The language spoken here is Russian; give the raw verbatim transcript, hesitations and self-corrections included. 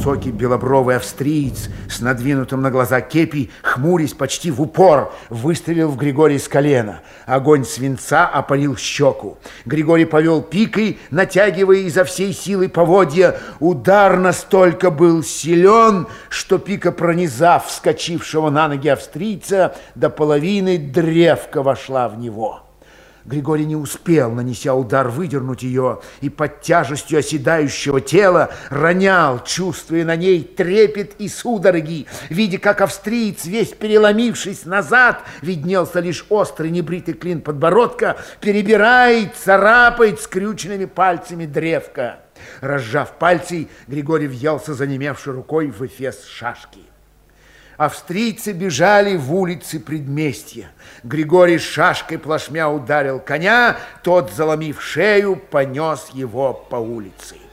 высокий белобровый австриец с надвинутым на глаза кепи, хмурясь почти в упор, выстрелил в Григория с колена. Огонь свинца опалил щеку. Григорий повел пикой, натягивая изо всей силы поводья. Удар настолько был силен, что пика, пронизав вскочившего на ноги австрийца, до половины древка вошла в него. Григорий не успел, нанеся удар, выдернуть ее, и под тяжестью оседающего тела ронял, чувствуя на ней трепет и судороги, видя, как австриец, весь переломившись назад, виднелся лишь острый небритый клин подбородка, перебирает, царапает скрюченными пальцами древко. Разжав пальцы, Григорий въелся занемевшей рукой в эфес шашки. Австрийцы бежали в улицы предместья. Григорий шашкой плашмя ударил коня, тот, заломив шею, понес его по улице.